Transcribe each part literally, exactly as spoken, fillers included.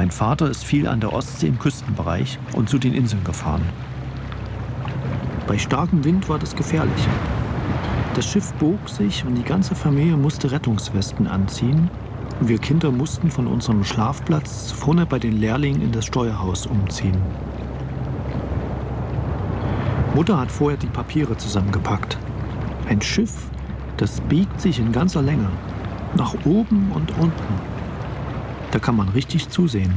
Mein Vater ist viel an der Ostsee im Küstenbereich und zu den Inseln gefahren. Bei starkem Wind war das gefährlich. Das Schiff bog sich und die ganze Familie musste Rettungswesten anziehen. Und wir Kinder mussten von unserem Schlafplatz vorne bei den Lehrlingen in das Steuerhaus umziehen. Mutter hat vorher die Papiere zusammengepackt. Ein Schiff, das biegt sich in ganzer Länge, nach oben und unten. Da kann man richtig zusehen.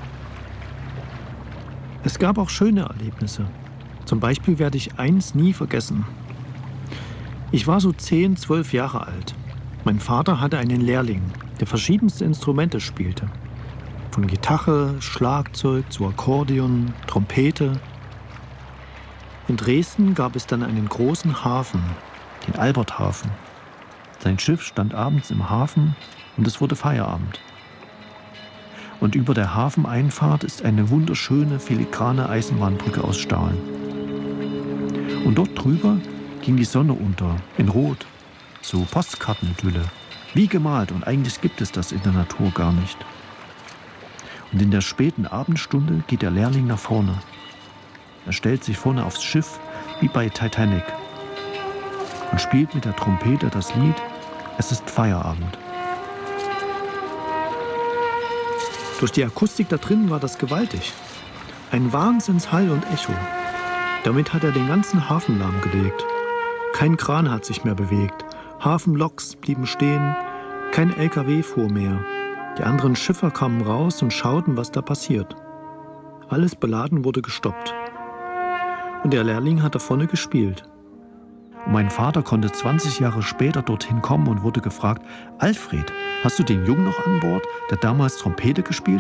Es gab auch schöne Erlebnisse. Zum Beispiel werde ich eins nie vergessen. Ich war so zehn, zwölf Jahre alt. Mein Vater hatte einen Lehrling, der verschiedenste Instrumente spielte. Von Gitarre, Schlagzeug zu Akkordeon, Trompete. In Dresden gab es dann einen großen Hafen, den Alberthafen. Sein Schiff stand abends im Hafen und es wurde Feierabend. Und über der Hafeneinfahrt ist eine wunderschöne, filigrane Eisenbahnbrücke aus Stahl. Und dort drüber ging die Sonne unter, in Rot, so Postkartenidylle, wie gemalt. Und eigentlich gibt es das in der Natur gar nicht. Und in der späten Abendstunde geht der Lehrling nach vorne. Er stellt sich vorne aufs Schiff, wie bei Titanic, und spielt mit der Trompete das Lied »Es ist Feierabend«. Durch die Akustik da drin war das gewaltig. Ein Wahnsinnshall und Echo. Damit hat er den ganzen Hafen lahmgelegt. Kein Kran hat sich mehr bewegt. Hafenloks blieben stehen. Kein L K W fuhr mehr. Die anderen Schiffer kamen raus und schauten, was da passiert. Alles beladen wurde gestoppt. Und der Lehrling hat da vorne gespielt. Und mein Vater konnte zwanzig Jahre später dorthin kommen und wurde gefragt: Alfred, hast du den Jungen noch an Bord, der damals Trompete gespielt